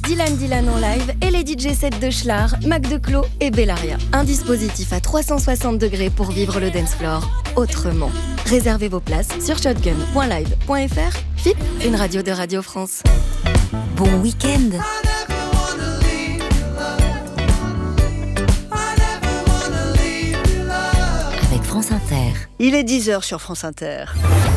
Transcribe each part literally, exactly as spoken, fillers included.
Dylan Dylan en live et les D J sets de Schlar, Mac Declos et Bellaria. Un dispositif à trois cent soixante degrés pour vivre le dance floor autrement. Réservez vos places sur shotgun point live point f r. F I P, une radio de Radio France. Bon week-end. Avec France Inter. Il est dix heures sur France Inter.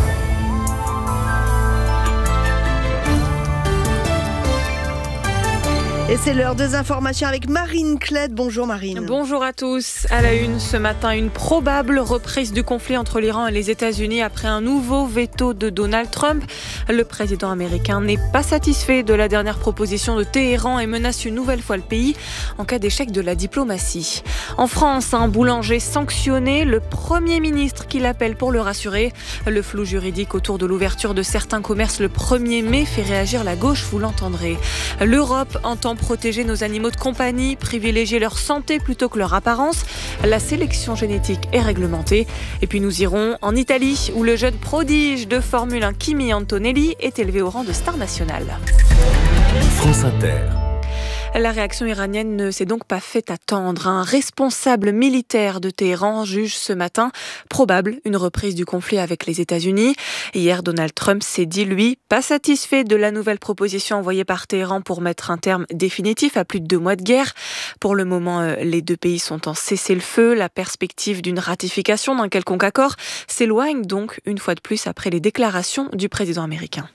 Et c'est l'heure des informations avec Marine Clède. Bonjour Marine. Bonjour à tous. À la une ce matin, une probable reprise du conflit entre l'Iran et les États-Unis après un nouveau veto de Donald Trump. Le président américain n'est pas satisfait de la dernière proposition de Téhéran et menace une nouvelle fois le pays en cas d'échec de la diplomatie. En France, un boulanger sanctionné, le Premier ministre qui l'appelle pour le rassurer. Le flou juridique autour de l'ouverture de certains commerces le premier mai fait réagir la gauche, vous l'entendrez. L'Europe entend protéger nos animaux de compagnie, privilégier leur santé plutôt que leur apparence. La sélection génétique est réglementée. Et puis nous irons en Italie, où le jeune prodige de Formule un Kimi Antonelli est élevé au rang de star nationale. France Inter. La réaction iranienne ne s'est donc pas fait attendre. Un responsable militaire de Téhéran juge ce matin probable une reprise du conflit avec les États-Unis. Hier, Donald Trump s'est dit, lui, pas satisfait de la nouvelle proposition envoyée par Téhéran pour mettre un terme définitif à plus de deux mois de guerre. Pour le moment, les deux pays sont en cessez-le-feu. La perspective d'une ratification d'un quelconque accord s'éloigne donc une fois de plus après les déclarations du président américain.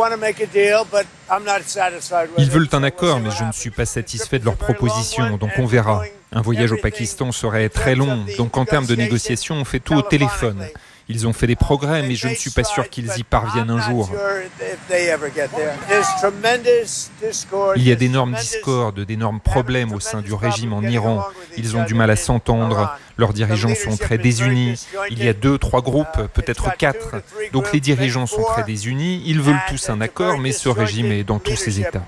Ils veulent un accord, mais je ne suis pas satisfait de leur proposition, donc on verra. Un voyage au Pakistan serait très long, donc en termes de négociation, on fait tout au téléphone. Ils ont fait des progrès, mais je ne suis pas sûr qu'ils y parviennent un jour. Il y a d'énormes discordes, d'énormes problèmes au sein du régime en Iran. Ils ont du mal à s'entendre, leurs dirigeants sont très désunis. Il y a deux, trois groupes, peut-être quatre. Donc les dirigeants sont très désunis, ils veulent tous un accord, mais ce régime est dans tous ses états.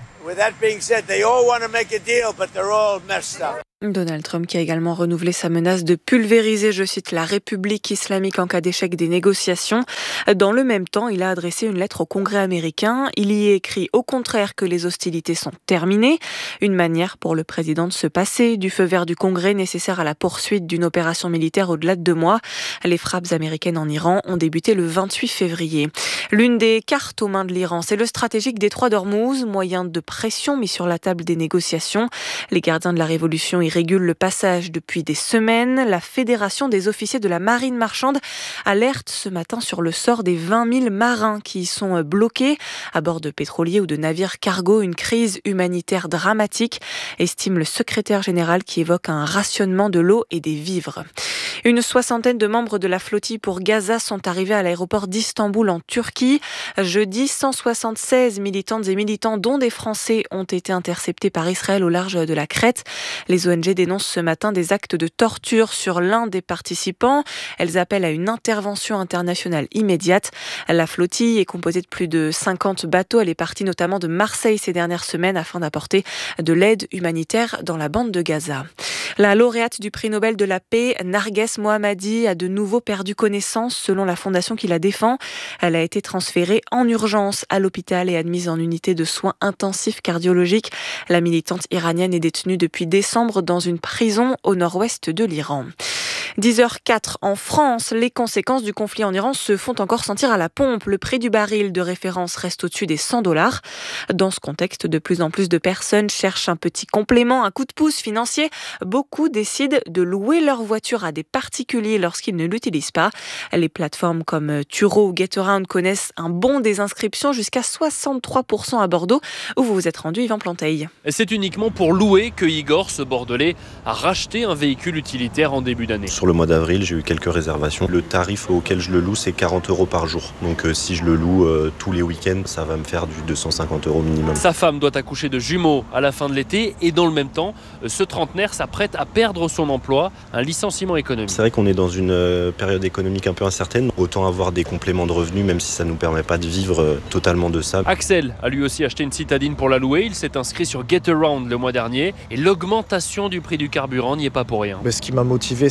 Donald Trump qui a également renouvelé sa menace de pulvériser, je cite, la République islamique en cas d'échec des négociations. Dans le même temps, il a adressé une lettre au Congrès américain. Il y écrit au contraire que les hostilités sont terminées. Une manière pour le président de se passer du feu vert du Congrès nécessaire à la poursuite d'une opération militaire au-delà de deux mois. Les frappes américaines en Iran ont débuté le vingt-huit février. L'une des cartes aux mains de l'Iran, c'est le stratégique détroit d'Ormuz, moyen de pression mis sur la table des négociations. Les gardiens de la révolution y régulent le passage depuis des semaines. La Fédération des officiers de la marine marchande alerte ce matin sur le sort des vingt mille marins qui y sont bloqués à bord de pétroliers ou de navires cargo. Une crise humanitaire dramatique, estime le secrétaire général qui évoque un rationnement de l'eau et des vivres. Une soixantaine de membres de la flottille pour Gaza sont arrivés à l'aéroport d'Istanbul en Turquie. Jeudi, cent soixante-seize militantes et militants, dont des Français, ont été interceptés par Israël au large de la Crète. Les O N G dénoncent ce matin des actes de torture sur l'un des participants. Elles appellent à une intervention internationale immédiate. La flottille est composée de plus de cinquante bateaux. Elle est partie notamment de Marseille ces dernières semaines afin d'apporter de l'aide humanitaire dans la bande de Gaza. La lauréate du prix Nobel de la paix, Narges Mohammadi, a de nouveau perdu connaissance selon la fondation qui la défend. Elle a été transférée en urgence à l'hôpital et admise en unité de soins intensifs cardiologiques. La militante iranienne est détenue depuis décembre dans une prison au nord-ouest de l'Iran. dix heures quatre en France, les conséquences du conflit en Iran se font encore sentir à la pompe. Le prix du baril de référence reste au-dessus des cent dollars. Dans ce contexte, de plus en plus de personnes cherchent un petit complément, un coup de pouce financier. Beaucoup décident de louer leur voiture à des particuliers lorsqu'ils ne l'utilisent pas. Les plateformes comme Turo ou Getaround connaissent un bond des inscriptions jusqu'à soixante-trois pour cent à Bordeaux, où vous vous êtes rendu, Yvan Planteil. C'est uniquement pour louer que Igor, ce Bordelais, a racheté un véhicule utilitaire en début d'année. Sur le mois d'avril, j'ai eu quelques réservations. Le tarif auquel je le loue, c'est quarante euros par jour. Donc euh, si je le loue euh, tous les week-ends, ça va me faire du deux cent cinquante euros minimum. Sa femme doit accoucher de jumeaux à la fin de l'été et dans le même temps, ce trentenaire s'apprête à perdre son emploi, un licenciement économique. C'est vrai qu'on est dans une euh, période économique un peu incertaine. Autant avoir des compléments de revenus, même si ça ne nous permet pas de vivre euh, totalement de ça. Axel a lui aussi acheté une citadine pour la louer. Il s'est inscrit sur Getaround le mois dernier et l'augmentation du prix du carburant n'y est pas pour rien. Mais ce qui m'a motivé, c'est notamment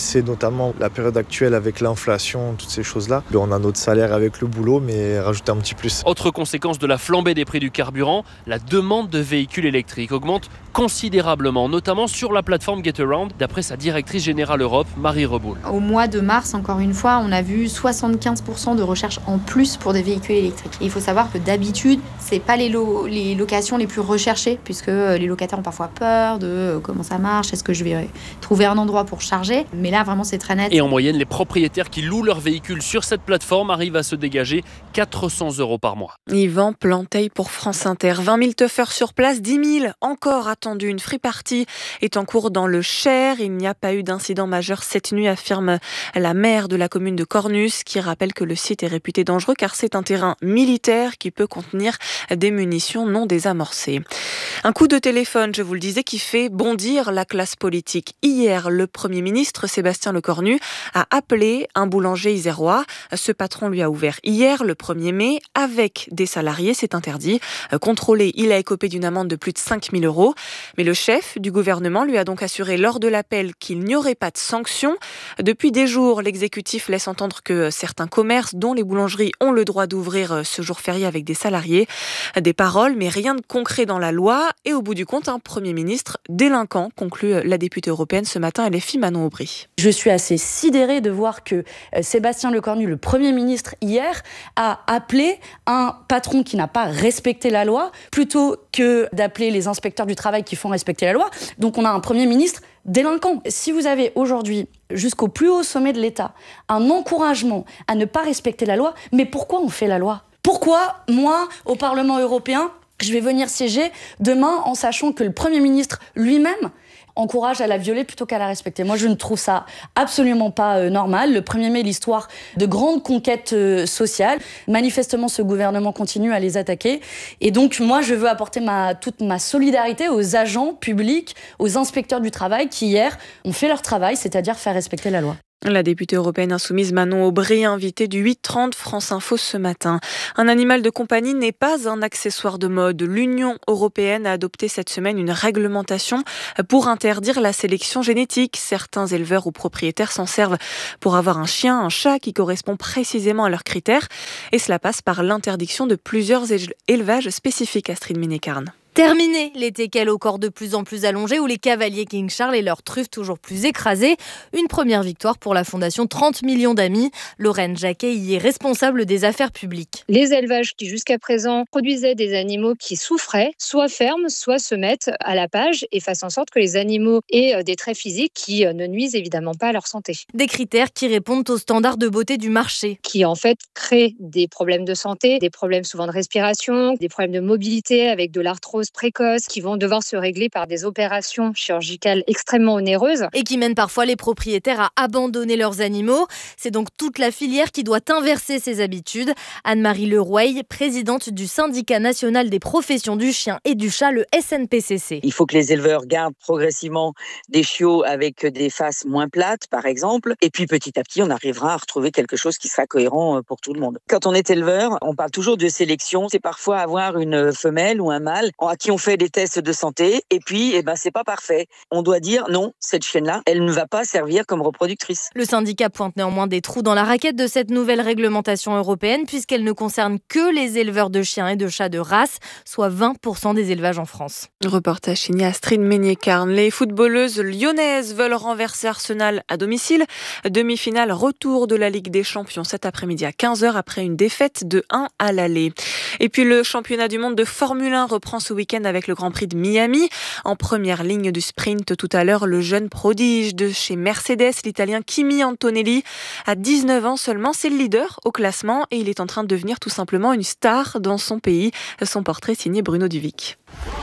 notamment la période actuelle avec l'inflation, toutes ces choses-là. On a notre salaire avec le boulot, mais rajouter un petit plus. Autre conséquence de la flambée des prix du carburant, la demande de véhicules électriques augmente considérablement, notamment sur la plateforme Getaround, d'après sa directrice générale Europe, Marie Reboul. Au mois de mars, encore une fois, on a vu soixante-quinze pour cent de recherche en plus pour des véhicules électriques. Et il faut savoir que d'habitude, c'est pas les, lo- les locations les plus recherchées, puisque les locataires ont parfois peur de comment ça marche, est-ce que je vais trouver un endroit pour charger. Mais là, vraiment, c'est très net. Et en moyenne, les propriétaires qui louent leurs véhicules sur cette plateforme arrivent à se dégager quatre cents euros par mois. Yvan Planteil pour France Inter. vingt mille teufeurs sur place, dix mille encore attendus. Une free party est en cours dans le Cher. Il n'y a pas eu d'incident majeur cette nuit, affirme la maire de la commune de Cornus, qui rappelle que le site est réputé dangereux car c'est un terrain militaire qui peut contenir des munitions non désamorcées. Un coup de téléphone, je vous le disais, qui fait bondir la classe politique. Hier, le Premier ministre Sébastien Lecornu a appelé un boulanger isérois. Ce patron lui a ouvert hier, le premier mai, avec des salariés. C'est interdit. Contrôlé, il a écopé d'une amende de plus de cinq mille euros. Mais le chef du gouvernement lui a donc assuré lors de l'appel qu'il n'y aurait pas de sanctions. Depuis des jours, l'exécutif laisse entendre que certains commerces, dont les boulangeries, ont le droit d'ouvrir ce jour férié avec des salariés. Des paroles, mais rien de concret dans la loi. Et au bout du compte, un Premier ministre délinquant, conclut la députée européenne ce matin, L F I Manon Aubry. Je suis assez sidérée de voir que Sébastien Lecornu, le Premier ministre, hier, a appelé un patron qui n'a pas respecté la loi, plutôt que d'appeler les inspecteurs du travail qui font respecter la loi. Donc on a un Premier ministre délinquant. Si vous avez aujourd'hui, jusqu'au plus haut sommet de l'État, un encouragement à ne pas respecter la loi, mais pourquoi on fait la loi ? Pourquoi, moi, au Parlement européen, je vais venir siéger demain en sachant que le Premier ministre lui-même encourage à la violer plutôt qu'à la respecter. Moi, je ne trouve ça absolument pas euh, normal. Le premier mai, l'histoire de grandes conquêtes euh, sociales. Manifestement, ce gouvernement continue à les attaquer. Et donc, moi, je veux apporter ma, toute ma solidarité aux agents publics, aux inspecteurs du travail qui, hier, ont fait leur travail, c'est-à-dire faire respecter la loi. La députée européenne insoumise Manon Aubry, invitée du huit trente France Info ce matin. Un animal de compagnie n'est pas un accessoire de mode. L'Union européenne a adopté cette semaine une réglementation pour interdire la sélection génétique. Certains éleveurs ou propriétaires s'en servent pour avoir un chien, un chat qui correspond précisément à leurs critères. Et cela passe par l'interdiction de plusieurs élevages spécifiques. Astrid Ménécarne. Terminé les teckels au corps de plus en plus allongés ou les cavaliers King Charles et leurs truffes toujours plus écrasées. Une première victoire pour la fondation trente millions d'amis. Lorraine Jacquet y est responsable des affaires publiques. Les élevages qui jusqu'à présent produisaient des animaux qui souffraient, soit ferment, soit se mettent à la page et fassent en sorte que les animaux aient des traits physiques qui ne nuisent évidemment pas à leur santé. Des critères qui répondent aux standards de beauté du marché. Qui en fait créent des problèmes de santé, des problèmes souvent de respiration, des problèmes de mobilité avec de l'arthrose précoces qui vont devoir se régler par des opérations chirurgicales extrêmement onéreuses. Et qui mènent parfois les propriétaires à abandonner leurs animaux. C'est donc toute la filière qui doit inverser ses habitudes. Anne-Marie Leroueil, présidente du syndicat national des professions du chien et du chat, le S N P C C. Il faut que les éleveurs gardent progressivement des chiots avec des faces moins plates, par exemple. Et puis petit à petit, on arrivera à retrouver quelque chose qui sera cohérent pour tout le monde. Quand on est éleveur, on parle toujours de sélection. C'est parfois avoir une femelle ou un mâle à qui on fait des tests de santé et puis eh ben, c'est pas parfait. On doit dire non, cette chienne-là, elle ne va pas servir comme reproductrice. Le syndicat pointe néanmoins des trous dans la raquette de cette nouvelle réglementation européenne puisqu'elle ne concerne que les éleveurs de chiens et de chats de race, soit vingt pour cent des élevages en France. Reportage signé Astrid Ménécarne. Les footballeuses lyonnaises veulent renverser Arsenal à domicile. Demi-finale retour de la Ligue des Champions cet après-midi à quinze heures après une défaite de un à l'aller. Et puis le championnat du monde de Formule un reprend ce week-end avec le Grand Prix de Miami. En première ligne du sprint tout à l'heure, le jeune prodige de chez Mercedes, l'Italien Kimi Antonelli. À dix-neuf ans seulement, c'est le leader au classement et il est en train de devenir tout simplement une star dans son pays. Son portrait signé Bruno Duvic.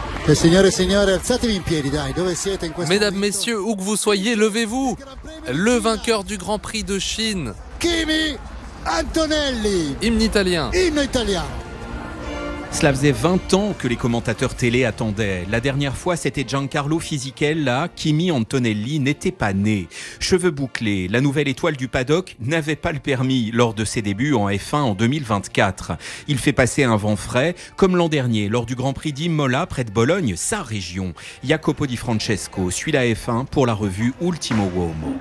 Mesdames, messieurs, où que vous soyez, levez-vous. Le vainqueur du Grand Prix de Chine, Kimi Antonelli. Hymne italien. Hymne italien. Cela faisait vingt ans que les commentateurs télé attendaient. La dernière fois, c'était Giancarlo Fisichella. Kimi Antonelli n'était pas né. Cheveux bouclés, la nouvelle étoile du paddock n'avait pas le permis lors de ses débuts en F un en deux mille vingt-quatre. Il fait passer un vent frais, comme l'an dernier, lors du Grand Prix d'Imola, près de Bologne, sa région. Jacopo Di Francesco suit la F un pour la revue Ultimo Uomo.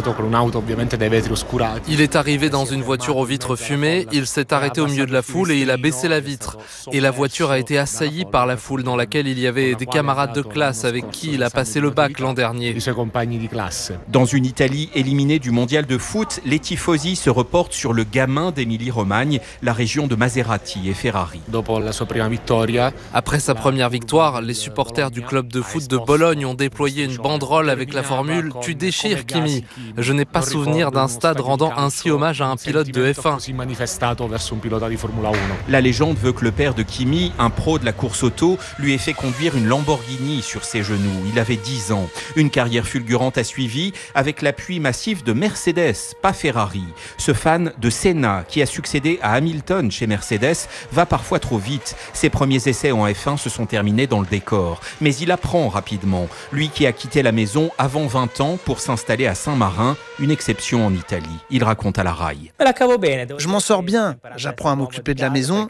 Il est arrivé dans une voiture aux vitres fumées, il s'est arrêté au milieu de la foule et il a baissé la vitre. Et la voiture a été assaillie par la foule dans laquelle il y avait des camarades de classe avec qui il a passé le bac l'an dernier. Dans une Italie éliminée du mondial de foot, les tifosi se reportent sur le gamin d'Émilie-Romagne, la région de Maserati et Ferrari. Après sa première victoire, les supporters du club de foot de Bologne ont déployé une banderole avec la formule « Tu déchires, Kimi ». Je n'ai pas souvenir d'un stade rendant ainsi hommage à un pilote de F un. La légende veut que le père de Kimi, un pro de la course auto, lui ait fait conduire une Lamborghini sur ses genoux. Il avait dix ans. Une carrière fulgurante a suivi avec l'appui massif de Mercedes, pas Ferrari. Ce fan de Senna, qui a succédé à Hamilton chez Mercedes, va parfois trop vite. Ses premiers essais en F un se sont terminés dans le décor. Mais il apprend rapidement. Lui qui a quitté la maison avant vingt ans pour s'installer à Saint-Marin, une exception en Italie. Il raconte à la Rai. Je m'en sors bien. J'apprends à m'occuper de la maison.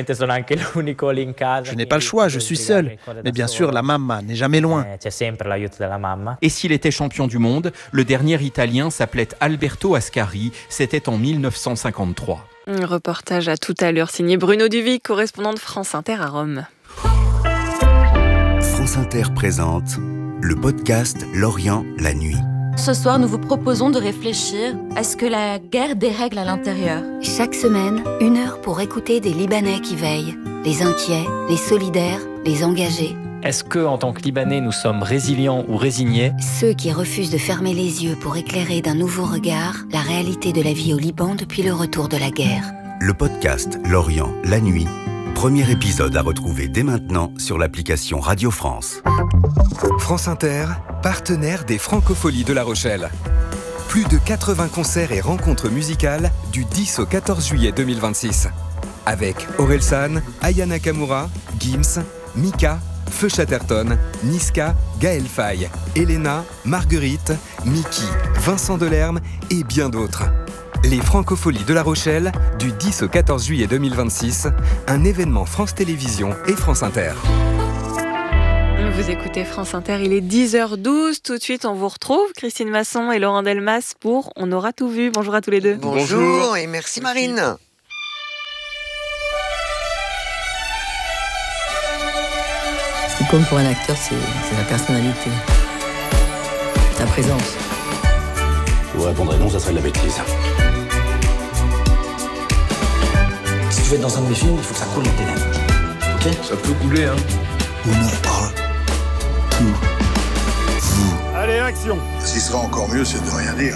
Je n'ai pas le choix, je suis seul. Mais bien sûr, la mamma n'est jamais loin. Et s'il était champion du monde, le dernier Italien s'appelait Alberto Ascari. C'était en mille neuf cent cinquante-trois. Un reportage à tout à l'heure, signé Bruno Duvic, correspondant de France Inter à Rome. France Inter présente le podcast L'Orient, la nuit. Ce soir, nous vous proposons de réfléchir à ce que la guerre dérègle à l'intérieur. Chaque semaine, une heure pour écouter des Libanais qui veillent. Les inquiets, les solidaires, les engagés. Est-ce que, en tant que Libanais, nous sommes résilients ou résignés ? Ceux qui refusent de fermer les yeux pour éclairer d'un nouveau regard la réalité de la vie au Liban depuis le retour de la guerre. Le podcast L'Orient, la nuit. Premier épisode à retrouver dès maintenant sur l'application Radio France. France Inter, partenaire des Francopholies de La Rochelle. Plus de quatre-vingts concerts et rencontres musicales du dix au quatorze juillet deux mille vingt-six. Avec Orelsan, Aya Nakamura, Gims, Mika, Feu Chatterton, Niska, Gaël Faye, Elena, Marguerite, Miki, Vincent Delerme et bien d'autres. Les Francopholies de La Rochelle, du dix au quatorze juillet deux mille vingt-six, un événement France Télévisions et France Inter. Vous écoutez France Inter, il est dix heures douze. Tout de suite, on vous retrouve, Christine Masson et Laurent Delmas, pour On aura tout vu. Bonjour à tous les deux. Bonjour, Bonjour. Et merci Marine. Ce qui compte pour un acteur, c'est, c'est sa personnalité, sa présence. Je vous répondrai non, ça serait de la bêtise. Si tu veux être dans un de mes films, il faut que ça coule dans tes lèvres. Ok ? Ça peut couler, hein. On aura tout vous. Allez, action ! Ce qui sera encore mieux, c'est de rien dire.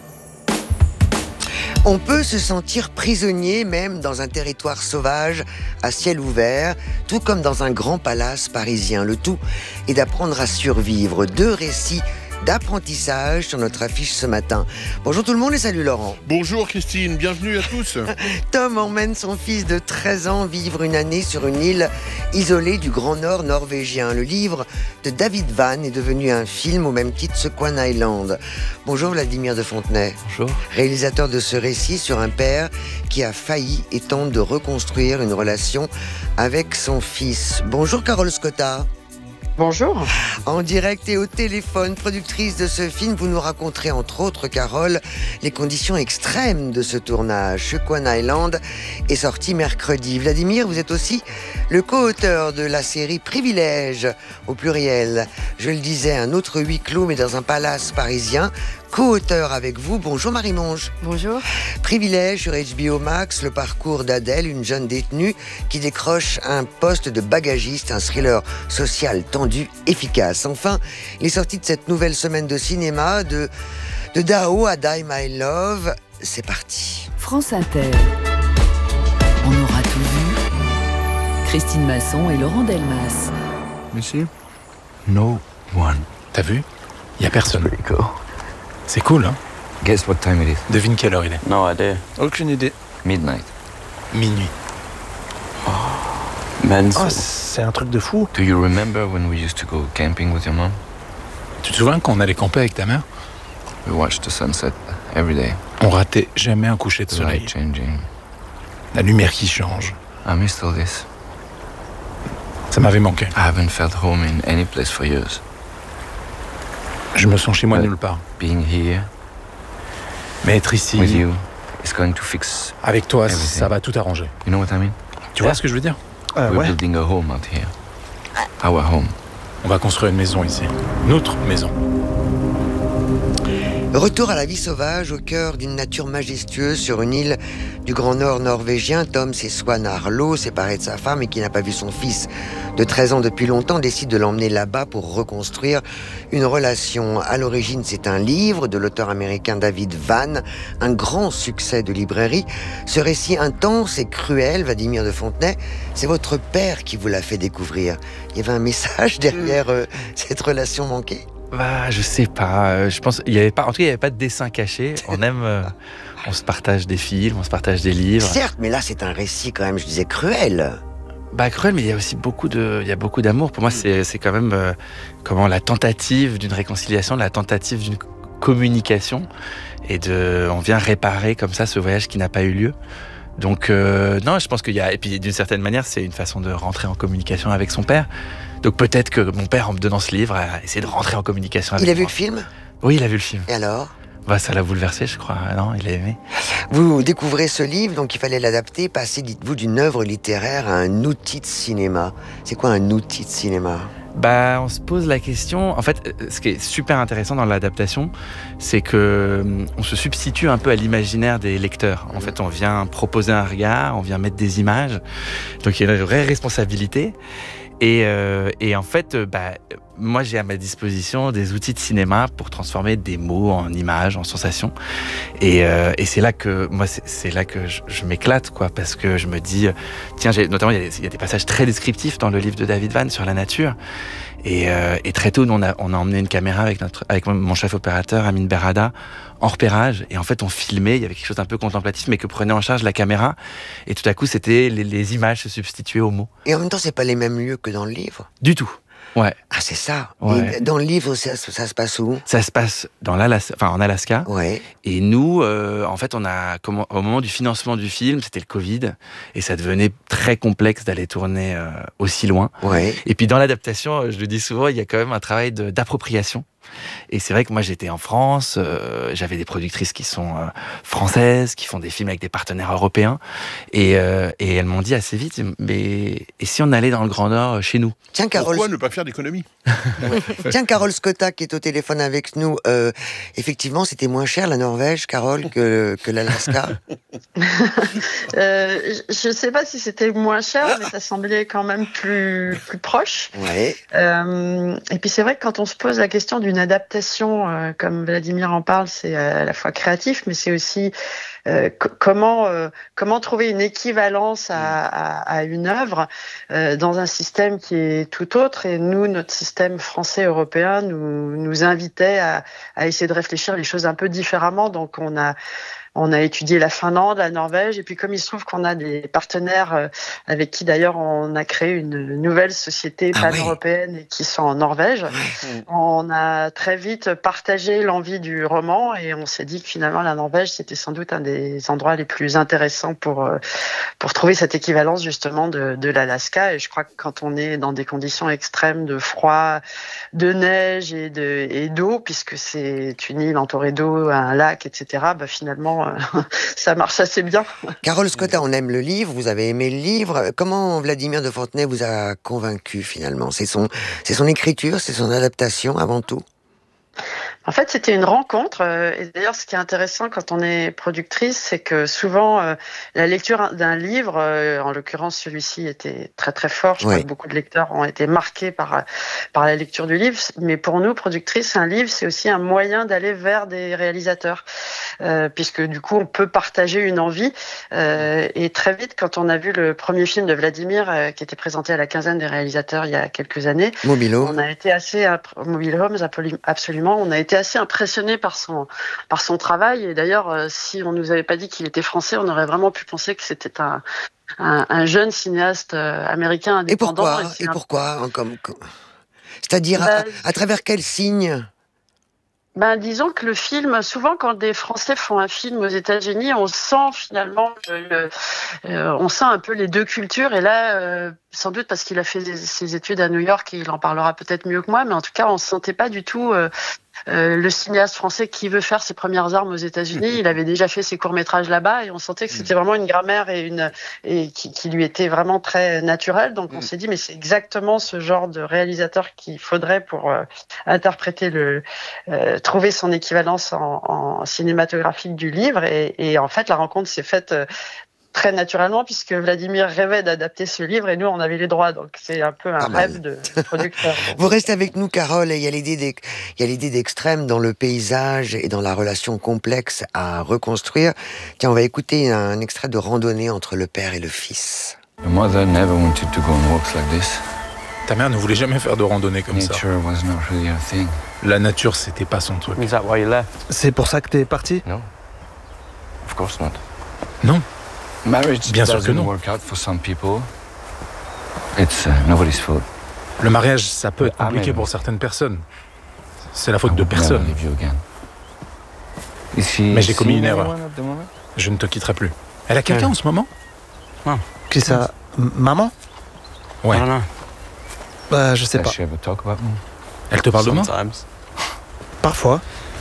On peut se sentir prisonnier même dans un territoire sauvage, à ciel ouvert, tout comme dans un grand palace parisien. Le tout est d'apprendre à survivre. Deux récits d'apprentissage sur notre affiche ce matin. Bonjour tout le monde et salut Laurent. Bonjour Christine, bienvenue à tous. Tom emmène son fils de treize ans vivre une année sur une île isolée du Grand Nord norvégien. Le livre de David Van est devenu un film au même titre Squan Island. Bonjour Vladimir de Fontenay. Bonjour. Réalisateur de ce récit sur un père qui a failli et tente de reconstruire une relation avec son fils. Bonjour Carole Scotta. Bonjour. En direct et au téléphone, productrice de ce film, vous nous raconterez entre autres, Carole, les conditions extrêmes de ce tournage. Squan Island est sorti mercredi. Vladimir, vous êtes aussi le co-auteur de la série Privilège, au pluriel. Je le disais, un autre huis clos, mais dans un palace parisien. Co-auteur avec vous, bonjour Marie Monge. Bonjour. Privilège sur H B O Max, le parcours d'Adèle, une jeune détenue qui décroche un poste de bagagiste, un thriller social tendu, efficace. Enfin, les sorties de cette nouvelle semaine de cinéma, de, de Dao à Die My Love, c'est parti. France Inter. On aura tout vu. Christine Masson et Laurent Delmas. Monsieur? No one. T'as vu? Y a personne. C'est cool, hein? Guess what time it is? Devine quelle heure il est. No idea. Aucune idée. Midnight. Minuit. Oh, Oh, c'est un truc de fou. Do you remember when we used to go camping with your mom? Tu te souviens quand on allait camper avec ta mère? We watched the sunset every day. On ratait jamais un coucher de soleil. Light changing. La lumière qui change. I missed all this. Ça m'avait manqué. I haven't felt home in any place for years. Je me sens chez moi But nulle part. Being here, Mais être ici, with you, is going to fix avec toi, everything. ça va tout arranger. You know what I mean? Tu vois ce que je veux dire? Euh, We're ouais. building a home out here. Our home. On va construire une maison ici. Notre maison. Retour à la vie sauvage au cœur d'une nature majestueuse sur une île du Grand Nord norvégien. Tom, c'est Swan Arlo, séparé de sa femme et qui n'a pas vu son fils de treize ans depuis longtemps, décide de l'emmener là-bas pour reconstruire une relation. À l'origine, c'est un livre de l'auteur américain David Vann, un grand succès de librairie. Ce récit intense et cruel, Vladimir de Fontenay, c'est votre père qui vous l'a fait découvrir. Il y avait un message derrière euh, cette relation manquée? Bah, je sais pas. Je pense, il y avait pas. En tout cas, il y avait pas de dessin caché. On aime. Euh, on se partage des films, on se partage des livres. Certes, mais là, c'est un récit quand même, je disais, cruel. Bah cruel, mais il y a aussi beaucoup de, il y a beaucoup d'amour. Pour moi, c'est, c'est quand même euh, comment la tentative d'une réconciliation, la tentative d'une communication, et de, on vient réparer comme ça ce voyage qui n'a pas eu lieu. Donc euh, non, je pense qu'il y a, et puis d'une certaine manière, c'est une façon de rentrer en communication avec son père. Donc peut-être que mon père, en me donnant ce livre, a essayé de rentrer en communication avec Il a moi. vu le film? Oui, il a vu le film. Et alors? Bah, ça l'a bouleversé, je crois. Non, il a aimé. Vous découvrez ce livre, donc il fallait l'adapter, passer, dites-vous, d'une œuvre littéraire à un outil de cinéma. C'est quoi un outil de cinéma? Bah, on se pose la question. En fait, ce qui est super intéressant dans l'adaptation, c'est que on se substitue un peu à l'imaginaire des lecteurs. En fait, on vient proposer un regard, on vient mettre des images. Donc, il y a une vraie responsabilité. Et, euh, et en fait, bah, moi, j'ai à ma disposition des outils de cinéma pour transformer des mots en images, en sensations. Et, euh, et c'est là que moi, c'est, c'est là que je, je m'éclate, quoi, parce que je me dis, tiens, j'ai, notamment, il y, a, il y a des passages très descriptifs dans le livre de David Vann sur la nature. Et, euh, et très tôt, nous, on a, on a emmené une caméra avec notre, avec mon chef opérateur, Amine Berrada, en repérage. Et en fait, on filmait. Il y avait quelque chose d'un peu contemplatif, mais que prenait en charge la caméra. Et tout à coup, c'était les, les images se substituaient aux mots. Et en même temps, c'est pas les mêmes lieux que dans le livre. Du tout. Ouais. Ah, c'est ça. Ouais. Et dans le livre, ça, ça se passe où? Ça se passe dans l'Alaska, enfin en Alaska. Ouais. Et nous, euh, en fait, on a, comment, au moment du financement du film, c'était le Covid, et ça devenait très complexe d'aller tourner euh, aussi loin. Ouais. Et puis dans l'adaptation, je le dis souvent, il y a quand même un travail de, d'appropriation. Et c'est vrai que moi j'étais en France, euh, j'avais des productrices qui sont euh, françaises, qui font des films avec des partenaires européens, et, euh, et elles m'ont dit assez vite, mais et si on allait dans le Grand Nord chez nous? Tiens, Carole... Pourquoi ne pas faire d'économie? Tiens, Carole Scotta qui est au téléphone avec nous. Euh, effectivement, c'était moins cher la Norvège, Carole, que, que l'Alaska. euh, je ne sais pas si c'était moins cher, mais ça semblait quand même plus, plus proche. Ouais. Euh, et puis c'est vrai que quand on se pose la question d'une adaptation, euh, comme Vladimir en parle, c'est à la fois créatif, mais c'est aussi euh, c- comment, euh, comment trouver une équivalence à, à, à une œuvre euh, dans un système qui est tout autre. Et nous, notre système français-européen nous, nous invitait à, à essayer de réfléchir les choses un peu différemment. Donc on a On a étudié la Finlande, la Norvège, et puis comme il se trouve qu'on a des partenaires avec qui d'ailleurs on a créé une nouvelle société Ah pan-européenne et qui sont en Norvège, on a très vite partagé l'envie du roman et on s'est dit que finalement la Norvège c'était sans doute un des endroits les plus intéressants pour pour trouver cette équivalence justement de, de l'Alaska. Et je crois que quand on est dans des conditions extrêmes de froid, de neige et de et d'eau, puisque c'est une île entourée d'eau, un lac, et cetera, bah finalement ça marche assez bien. Carole Scotta, on aime le livre, vous avez aimé le livre. Comment Vladimir de Fontenay vous a convaincu finalement? C'est son, c'est son écriture, c'est son adaptation avant tout? En fait, c'était une rencontre. Et d'ailleurs, ce qui est intéressant quand on est productrice, c'est que souvent, euh, la lecture d'un livre, euh, en l'occurrence celui-ci était très très fort. Je oui. crois que beaucoup de lecteurs ont été marqués par par la lecture du livre. Mais pour nous, productrices, un livre, c'est aussi un moyen d'aller vers des réalisateurs, euh, puisque du coup, on peut partager une envie. Euh, et très vite, quand on a vu le premier film de Vladimir, euh, qui était présenté à la quinzaine des réalisateurs il y a quelques années, Mobile Home. on a été assez Mobile Homes, absolument. On a été était assez impressionné par son, par son travail. Et d'ailleurs, euh, si on nous avait pas dit qu'il était français, on aurait vraiment pu penser que c'était un, un, un jeune cinéaste euh, américain indépendant. Et pourquoi Et, et pourquoi un... comme, comme... C'est-à-dire, bah, à, à travers quel signe? Ben, disons que le film, souvent quand des Français font un film aux États-Unis, on sent finalement, le, euh, on sent un peu les deux cultures. Et là, euh, sans doute parce qu'il a fait des, ses études à New York, et il en parlera peut-être mieux que moi, mais en tout cas, on ne sentait pas du tout euh, euh, le cinéaste français qui veut faire ses premières armes aux États-Unis. Il avait déjà fait ses courts-métrages là-bas, et on sentait que c'était vraiment une grammaire et une et qui, qui lui était vraiment très naturelle. Donc on s'est dit, mais c'est exactement ce genre de réalisateur qu'il faudrait pour euh, interpréter le, euh, trouver son équivalence en, en cinématographique du livre. Et, et en fait, la rencontre s'est faite euh, très naturellement, puisque Vladimir rêvait d'adapter ce livre et nous, on avait les droits. Donc, c'est un peu un rêve de producteur. Vous restez avec nous, Carole, et il y a l'idée d'ex... il y a l'idée d'extrême dans le paysage et dans la relation complexe à reconstruire. Tiens, on va écouter un extrait de Randonnée entre le père et le fils. Your mother never wanted to go on walks like this. Ta mère ne voulait jamais faire de randonnée comme Nature ça. Was not really her thing. La nature, c'était pas son truc. Is that why you left? C'est pour ça que t'es parti? No. Of course not. Non. Marriage Bien sûr que doesn't non. work out for some people. It's uh, nobody's fault. Le mariage, ça peut être compliqué Amen. pour certaines personnes. C'est la faute I de would never personne. leave you again. Is she Mais j'ai commis une seeing erreur. anyone at the moment? Je ne te quitterai plus. Elle a quelqu'un en ce moment? Non. Qui ça? M- Maman? Ouais. Non, non. Bah, je sais Does pas. she ever talk about me? Elle te parle de moi? Sometimes. Parfois.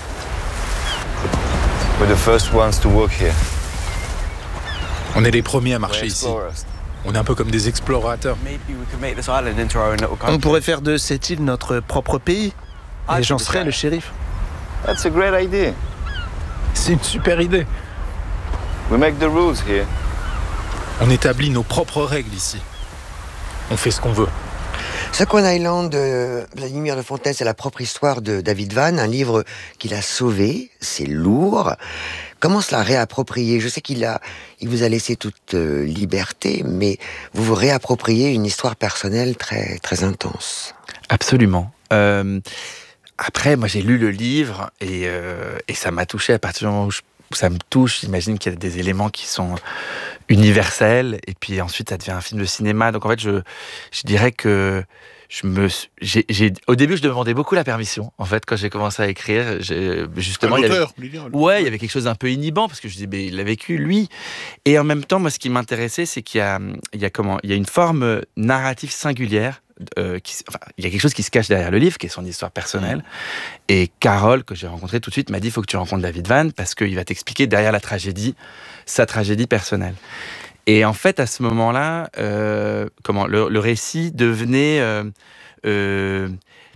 We're the first ones to walk here. On est les premiers à marcher ici. On est un peu comme des explorateurs. On pourrait faire de cette île notre propre pays. Et j'en serais le shérif. That's a great idea. C'est une super idée. We make the rules here. On établit nos propres règles ici. On fait ce qu'on veut. Sequoia Island de Vladimir de Fontaine, c'est la propre histoire de David Vann, un livre qu'il a sauvé, c'est lourd. Comment se la réapproprier? Je sais qu'il a, il vous a laissé toute euh, liberté, mais vous vous réappropriez une histoire personnelle très, très intense. Absolument. Euh, après, moi, j'ai lu le livre et, euh, et ça m'a touché à partir du moment où, je, où ça me touche. J'imagine qu'il y a des éléments qui sont universels et puis ensuite, ça devient un film de cinéma. Donc, en fait, je, je dirais que je me, j'ai, j'ai, au début, je demandais beaucoup la permission. En fait, quand j'ai commencé à écrire, j'ai, justement, il y avait, ouais, il y avait quelque chose d'un peu inhibant parce que je disais, ben, il l'a vécu lui. Et en même temps, moi, ce qui m'intéressait, c'est qu'il y a, il y a comment, il y a une forme narrative singulière. Euh, qui, enfin, il y a quelque chose qui se cache derrière le livre, qui est son histoire personnelle. Et Carole, que j'ai rencontrée tout de suite, m'a dit, il faut que tu rencontres David Vann parce qu'il va t'expliquer derrière la tragédie, sa tragédie personnelle. Et en fait, à ce moment-là, euh, comment le, le récit devenait euh, euh,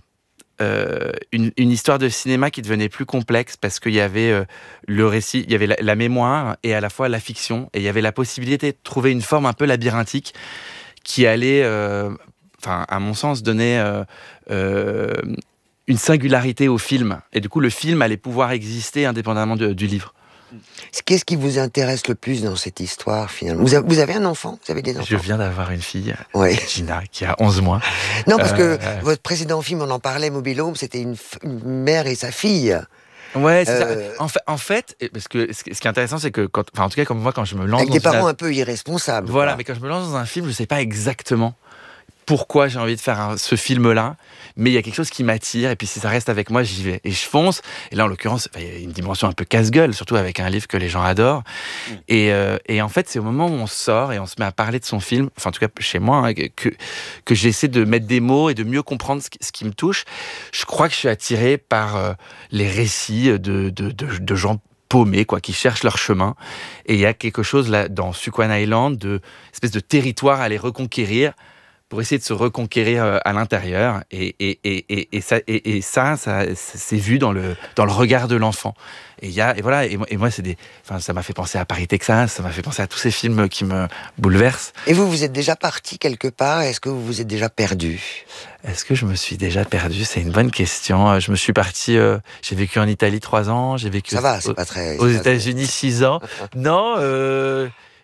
euh, une, une histoire de cinéma qui devenait plus complexe parce qu'il y avait euh, le récit, il y avait la, la mémoire et à la fois la fiction, et il y avait la possibilité de trouver une forme un peu labyrinthique qui allait, euh, enfin, à mon sens, donner euh, euh, une singularité au film. Et du coup, le film allait pouvoir exister indépendamment de, du livre. Qu'est-ce qui vous intéresse le plus dans cette histoire, finalement? Vous avez, vous avez un enfant? Vous avez des enfants? Je viens d'avoir une fille, ouais. Gina, qui a onze mois. Non, parce euh, que euh, votre précédent film, on en parlait, Mobile Home, c'était une, f- une mère et sa fille. Ouais, c'est euh... ça. En fait, en fait, parce que ce qui est intéressant, c'est que, quand, enfin, en tout cas, comme moi, quand je me lance avec dans des parents une... un peu irresponsables. Voilà, quoi. mais quand je me lance dans un film, je sais pas exactement pourquoi j'ai envie de faire un, ce film-là, mais il y a quelque chose qui m'attire, et puis si ça reste avec moi, j'y vais. Et je fonce, et là, en l'occurrence, il y a une dimension un peu casse-gueule, surtout avec un livre que les gens adorent. Mmh. Et, euh, et en fait, c'est au moment où on sort et on se met à parler de son film, enfin en tout cas chez moi, hein, que, que j'essaie de mettre des mots et de mieux comprendre ce qui, ce qui me touche. Je crois que je suis attiré par euh, les récits de, de, de, de gens paumés, quoi, qui cherchent leur chemin. Et il y a quelque chose là, dans Sequoia Island, de espèce de territoire à les reconquérir, pour essayer de se reconquérir euh, à l'intérieur. Et, et, et, et, et, ça, et, et ça, ça, c'est vu dans le, dans le regard de l'enfant. Et, y a, et voilà, et moi, et moi c'est des, enfin, ça m'a fait penser à Paris, Texas, ça m'a fait penser à tous ces films qui me bouleversent. Et vous, vous êtes déjà parti quelque part? Est-ce que vous vous êtes déjà perdu? Est-ce que je me suis déjà perdu? C'est une bonne question. Je me suis parti, euh, j'ai vécu en Italie trois ans, j'ai vécu ça va, au, c'est pas très, aux c'est États-Unis six ans. Non, euh,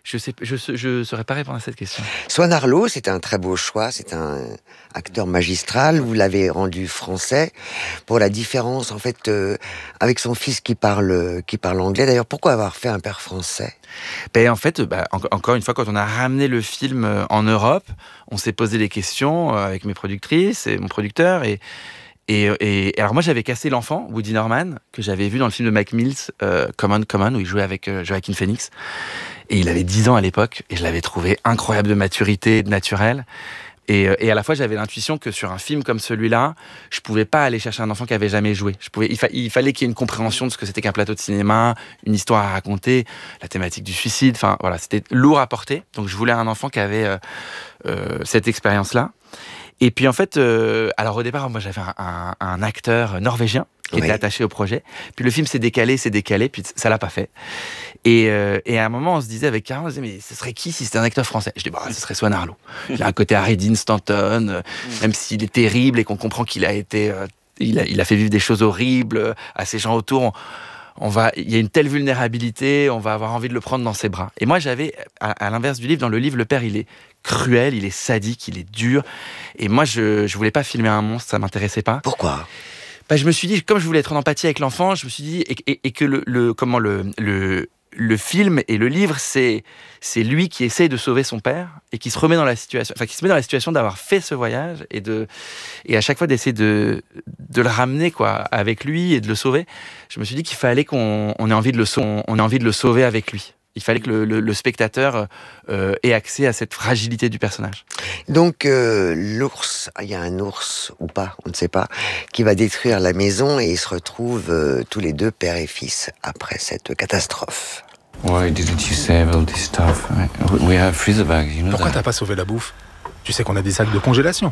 Je sais, je, je saurais pas répondre à cette question. Swan Arlo, c'est un très beau choix, c'est un acteur magistral. Vous l'avez rendu français pour la différence en fait euh, avec son fils qui parle qui parle anglais. D'ailleurs, pourquoi avoir fait un père français? Ben en fait, bah, en, encore une fois, quand on a ramené le film en Europe, on s'est posé des questions avec mes productrices et mon producteur et Et, et, et alors moi j'avais cassé l'enfant, Woody Norman, que j'avais vu dans le film de Mac Mills, euh, Common Common, où il jouait avec euh, Joaquin Phoenix. Et il avait dix ans à l'époque, et je l'avais trouvé incroyable de maturité, de naturel. Et, et à la fois j'avais l'intuition que sur un film comme celui-là, je pouvais pas aller chercher un enfant qui avait jamais joué. Je pouvais, il, fa- il fallait qu'il y ait une compréhension de ce que c'était qu'un plateau de cinéma, une histoire à raconter, la thématique du suicide. Enfin voilà, c'était lourd à porter. Donc je voulais un enfant qui avait euh, euh, cette expérience-là. Et puis en fait, euh, alors au départ, moi j'avais un, un, un acteur norvégien qui oui. était attaché au projet. Puis le film s'est décalé, s'est décalé, puis ça l'a pas fait. Et, euh, et à un moment, on se disait avec Karen, on se disait, mais ce serait qui si c'était un acteur français? Je dis, bah, ce serait Swan Arlo. Il a un côté Harry Dean Stanton, euh, même s'il est terrible et qu'on comprend qu'il a été, euh, il a, il a fait vivre des choses horribles à ses gens autour. On, on va, il y a une telle vulnérabilité, on va avoir envie de le prendre dans ses bras. Et moi, j'avais, à, à l'inverse du livre, dans le livre, le père, il est cruel, il est sadique, il est dur. Et moi, je je voulais pas filmer un monstre, ça m'intéressait pas. Pourquoi? Bah, je me suis dit, comme je voulais être en empathie avec l'enfant, je me suis dit, et, et, et que le, le comment le, le le film et le livre, c'est c'est lui qui essaye de sauver son père et qui se remet dans la situation, enfin qui se met dans la situation d'avoir fait ce voyage et de et à chaque fois d'essayer de de le ramener quoi avec lui et de le sauver. Je me suis dit qu'il fallait qu'on on ait envie de le on, on ait envie de le sauver avec lui. Il fallait que le, le, le spectateur euh, ait accès à cette fragilité du personnage. Donc euh, l'ours, il y a un ours ou pas, on ne sait pas, qui va détruire la maison et ils se retrouvent euh, tous les deux père et fils après cette catastrophe. Why didn't you save all this stuff? We have freezer bags, you know. Pourquoi that? t'as pas sauvé la bouffe? Tu sais qu'on a des sacs de congélation.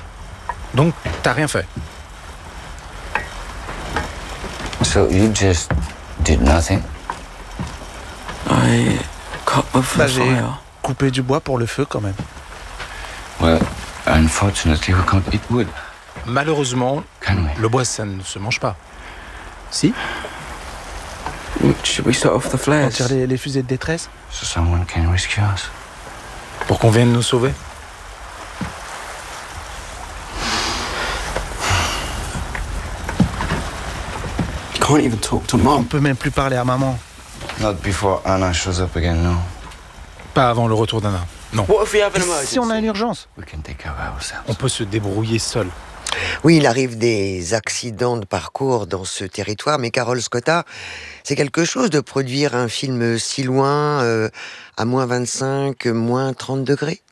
Donc t'as rien fait. So you just did nothing? I cut wood for the fire. Coupé du bois pour le feu quand même. Well, unfortunately we can't eat wood. Malheureusement, le bois ça ne se mange pas. Si? Should we start off the flares? On tire les, les fusées de détresse? So someone can rescue us. Pour qu'on vienne nous sauver? Can't even talk to mom. On peut même plus parler à maman. Not before Anna shows up again, no. Pas avant le retour d'Anna, non. What if we have an emergency? Si on a une urgence? We can take care of ourselves. On peut se débrouiller seul. Oui, il arrive des accidents de parcours dans ce territoire, mais Carole Scotta, c'est quelque chose de produire un film si loin, euh, à moins vingt-cinq, moins trente degrés.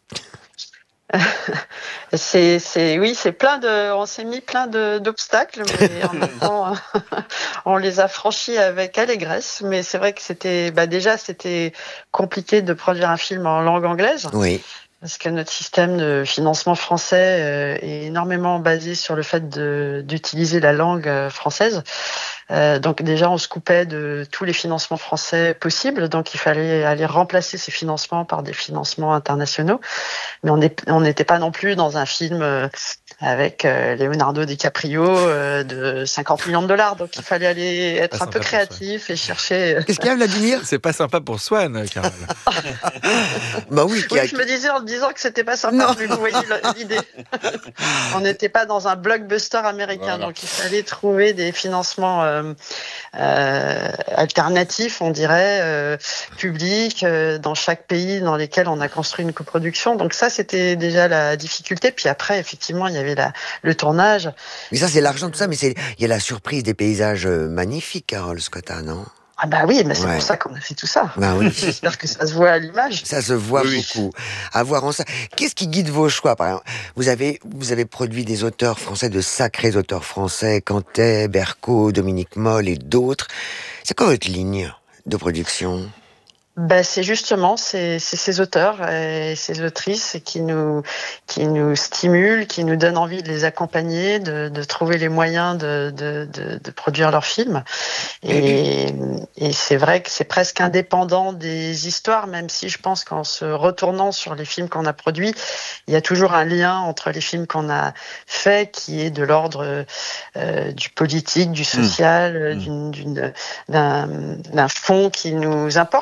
C'est, c'est, oui, c'est plein de, on s'est mis plein de, d'obstacles, mais en même temps, on les a franchis avec allégresse. Mais c'est vrai que c'était, bah déjà, c'était compliqué de produire un film en langue anglaise. Oui. Parce que notre système de financement français euh, est énormément basé sur le fait de, d'utiliser la langue euh, française. Euh, donc déjà, on se coupait de tous les financements français possibles. Donc il fallait aller remplacer ces financements par des financements internationaux. Mais on n'était pas non plus dans un film euh, avec euh, Leonardo DiCaprio euh, de cinquante millions de dollars. Donc il fallait aller être pas un peu créatif et chercher... Qu'est-ce qu'il y a, Vladimir? C'est pas sympa pour Swan, Carole. Bah oui, oui, je me disais en disant que c'était pas sympa, mais vous voyez l'idée. On n'était pas dans un blockbuster américain, voilà. Donc il fallait trouver des financements euh, euh, alternatifs, on dirait, euh, publics, euh, dans chaque pays dans lesquels on a construit une coproduction. Donc ça, c'était déjà la difficulté. Puis après, effectivement, il y avait la, le tournage. Mais ça, c'est l'argent, tout ça, mais c'est, il y a la surprise des paysages magnifiques, Carole Scotta, non? Ah bah oui, mais c'est ouais. pour ça qu'on a fait tout ça. Bah oui. J'espère que ça se voit à l'image. Ça se voit oui. beaucoup. À voir en ça. Qu'est-ce qui guide vos choix, par exemple? Vous avez, vous avez produit des auteurs français, de sacrés auteurs français, Cantet, Bercot, Dominique Moll et d'autres. C'est quoi votre ligne de production? Ben c'est justement c'est, c'est ces auteurs et ces autrices qui nous qui nous stimulent, qui nous donnent envie de les accompagner, de, de trouver les moyens de, de, de, de produire leurs films. Et, et c'est vrai que c'est presque indépendant des histoires, même si je pense qu'en se retournant sur les films qu'on a produits, il y a toujours un lien entre les films qu'on a faits qui est de l'ordre euh, du politique, du social, mmh. d'une, d'une, d'un, d'un fond qui nous importe, mais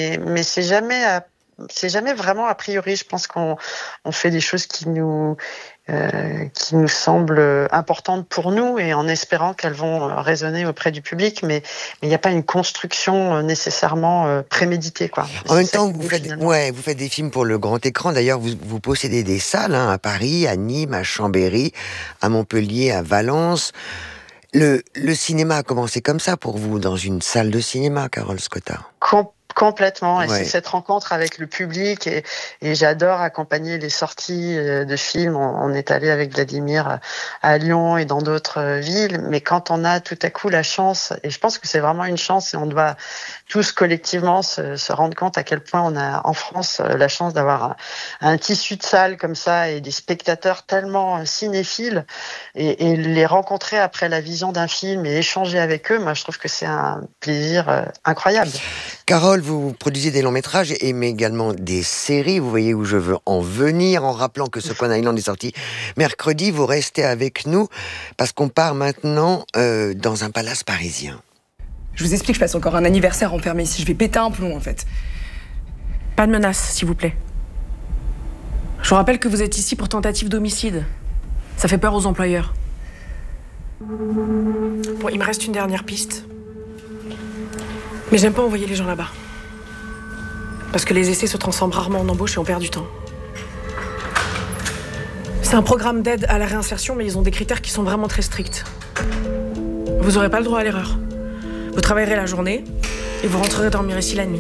mais, mais c'est jamais, à, c'est jamais vraiment a priori. Je pense qu'on on fait des choses qui nous, euh, qui nous semblent importantes pour nous et en espérant qu'elles vont résonner auprès du public, mais il n'y a pas une construction nécessairement préméditée, quoi. En même temps, vous faites, ouais, vous faites des films pour le grand écran. D'ailleurs, vous, vous possédez des salles hein, à Paris, à Nîmes, à Chambéry, à Montpellier, à Valence. Le, le cinéma a commencé comme ça pour vous, dans une salle de cinéma, Carole Scotta. Com- Complètement, et ouais. c'est cette rencontre avec le public, et, et j'adore accompagner les sorties de films. On, on est allé avec Vladimir à Lyon et dans d'autres villes, mais quand on a tout à coup la chance, et je pense que c'est vraiment une chance, et on doit tous collectivement se, se rendre compte à quel point on a en France la chance d'avoir un, un tissu de salles comme ça et des spectateurs tellement cinéphiles, et, et les rencontrer après la vision d'un film et échanger avec eux, moi je trouve que c'est un plaisir incroyable. Carole, vous produisez des longs métrages et mais également des séries. Vous voyez où je veux en venir en rappelant que Sequan Island est sorti mercredi. Vous restez avec nous parce qu'on part maintenant euh, dans un palace parisien. Je vous explique, je passe encore un anniversaire enfermé ici. Je vais péter un plomb en fait. Pas de menace, s'il vous plaît. Je vous rappelle que vous êtes ici pour tentative d'homicide. Ça fait peur aux employeurs. Bon, il me reste une dernière piste. Mais j'aime pas envoyer les gens là-bas. Parce que les essais se transforment rarement en embauche et on perd du temps. C'est un programme d'aide à la réinsertion, mais ils ont des critères qui sont vraiment très stricts. Vous n'aurez pas le droit à l'erreur. Vous travaillerez la journée et vous rentrerez dormir ici la nuit.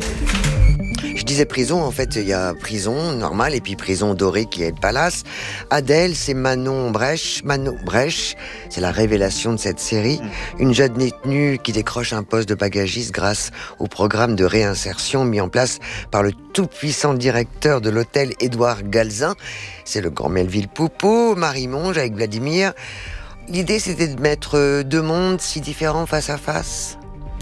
Je disais prison, en fait, il y a prison normale et puis prison dorée qui est le palace. Adèle, c'est Manon Brèche. Manon Brèche, c'est la révélation de cette série. Une jeune détenue qui décroche un poste de bagagiste grâce au programme de réinsertion mis en place par le tout-puissant directeur de l'hôtel Édouard Galzin. C'est le grand Melville Poupeau, Marie Monge avec Vladimir. L'idée, c'était de mettre deux mondes si différents face à face.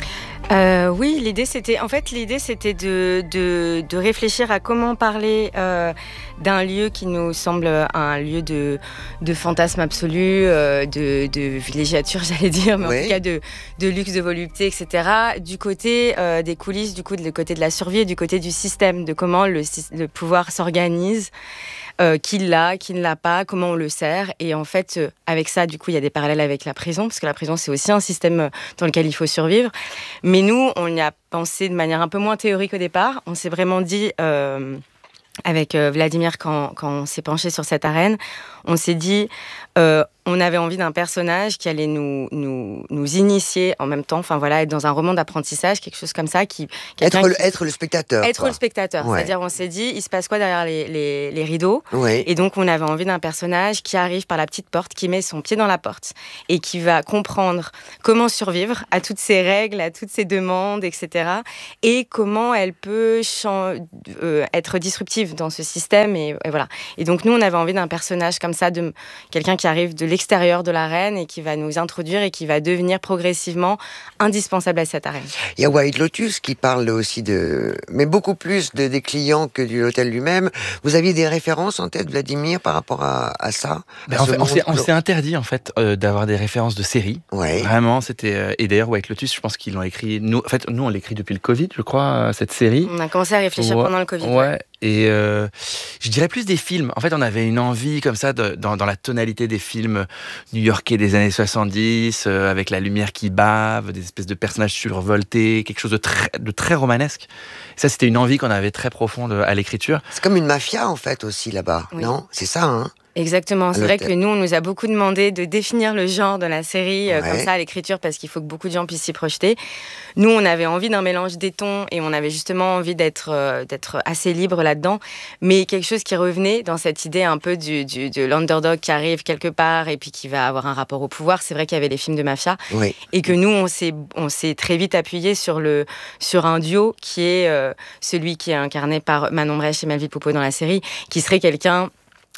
Euh, oui, l'idée c'était, en fait, l'idée c'était de, de, de réfléchir à comment parler euh, d'un lieu qui nous semble un lieu de, de fantasme absolu, euh, de, de villégiature, j'allais dire, mais oui. En tout cas de, de luxe, de volupté, et cetera. Du côté euh, des coulisses, du coup, du côté de la survie et du côté du système, de comment le, le pouvoir s'organise. Euh, qui l'a, qui ne l'a pas, comment on le sert. Et en fait, euh, avec ça, du coup, il y a des parallèles avec la prison, parce que la prison, c'est aussi un système dans lequel il faut survivre. Mais nous, on y a pensé de manière un peu moins théorique au départ. On s'est vraiment dit, euh, avec euh, Vladimir, quand, quand on s'est penché sur cette arène, on s'est dit... Euh, on avait envie d'un personnage qui allait nous, nous, nous initier en même temps, enfin voilà, être dans un roman d'apprentissage, quelque chose comme ça. Qui, être, le, qui, être le spectateur. Être quoi. le spectateur. Ouais. C'est-à-dire, on s'est dit, il se passe quoi derrière les, les, les rideaux ouais. Et donc, on avait envie d'un personnage qui arrive par la petite porte, qui met son pied dans la porte et qui va comprendre comment survivre à toutes ces règles, à toutes ces demandes, et cetera. Et comment elle peut chan- euh, être disruptive dans ce système. Et, et voilà. Et donc, nous, on avait envie d'un personnage comme ça, de quelqu'un qui arrive de l'extérieur de l'arène et qui va nous introduire et qui va devenir progressivement indispensable à cette arène. Il y a White Lotus qui parle aussi de... mais beaucoup plus de, des clients que de l'hôtel lui-même. Vous aviez des références en tête, Vladimir, par rapport à, à ça ben à en fait, on, s'est, on monde... s'est interdit en fait euh, d'avoir des références de séries. Ouais. Vraiment, c'était... Euh, et d'ailleurs, White Lotus, je pense qu'ils l'ont écrit... Nous, en fait, nous, on l'écrit depuis le Covid, je crois, cette série. On a commencé à réfléchir ouais, pendant le Covid. Ouais. ouais. Et euh, je dirais plus des films. En fait, on avait une envie comme ça, de, dans, dans la tonalité des films new-yorkais des années soixante-dix, euh, avec la lumière qui bave, des espèces de personnages survoltés, quelque chose de très, de très romanesque. Et ça, c'était une envie qu'on avait très profonde à l'écriture. C'est comme une mafia, en fait, aussi, là-bas, oui. Non ? C'est ça, hein ? Exactement. C'est vrai que nous, on nous a beaucoup demandé de définir le genre de la série euh, ouais. comme ça à l'écriture parce qu'il faut que beaucoup de gens puissent s'y projeter. Nous, on avait envie d'un mélange des tons et on avait justement envie d'être, euh, d'être assez libre là-dedans, mais quelque chose qui revenait dans cette idée un peu du, du, de l'underdog qui arrive quelque part et puis qui va avoir un rapport au pouvoir. C'est vrai qu'il y avait les films de mafia oui. et que nous, on s'est, on s'est très vite appuyé sur, le, sur un duo qui est euh, celui qui est incarné par Manon Brèche et Melville Poupeau dans la série, qui serait quelqu'un